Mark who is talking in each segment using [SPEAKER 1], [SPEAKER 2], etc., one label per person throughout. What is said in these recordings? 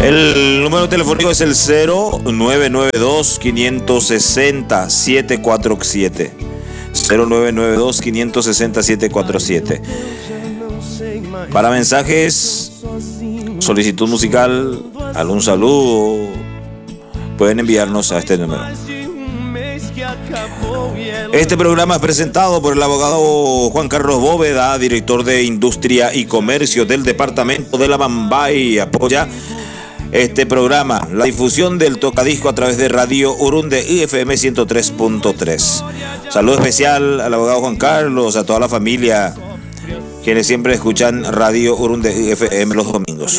[SPEAKER 1] El número telefónico es el 0992-560-747. 0992-560-747. Para mensajes, solicitud musical, algún saludo, pueden enviarnos a este número. Este programa es presentado por el abogado Juan Carlos Bóveda, director de Industria y Comercio del departamento de La Mambay. Apoya este programa, la difusión del tocadisco a través de Radio Urunde IFM 103.3. Saludo especial al abogado Juan Carlos, a toda la familia, quienes siempre escuchan Radio Urunde IFM los domingos.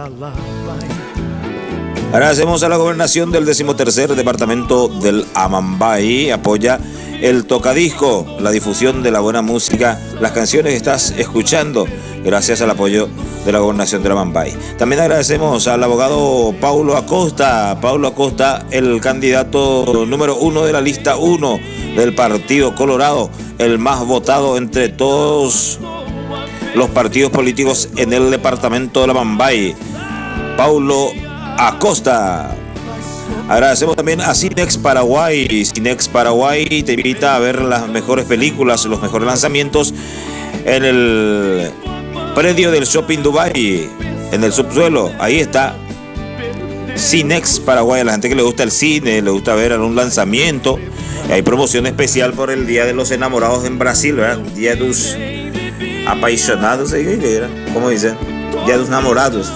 [SPEAKER 1] Agradecemos a la gobernación del 13º departamento del Amambay. Apoya el tocadisco, la difusión de la buena música, las canciones que estás escuchando, gracias al apoyo de la gobernación del Amambay. También agradecemos al abogado Paulo Acosta. Paulo Acosta, el candidato número 1 de la lista 1 del Partido Colorado, el más votado entre todos los partidos políticos en el departamento de La Mambay. Paulo Acosta. Agradecemos también a Cinex Paraguay. Cinex Paraguay te invita a ver las mejores películas, los mejores lanzamientos en el predio del Shopping Dubai, en el subsuelo. Ahí está Cinex Paraguay. A la gente que le gusta el cine, le gusta ver algún lanzamiento. Y hay promoción especial por el Día de los Enamorados en Brasil, ¿verdad? Día dos apaixonados, ¿cómo dicen? Día dos namorados.